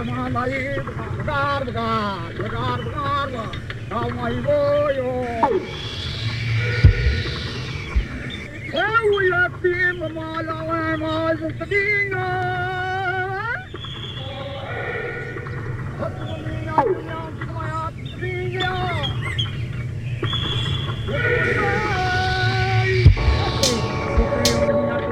teman-teman bekar, kau mai boyo. Eu ia te mamalau mais um pouquinho.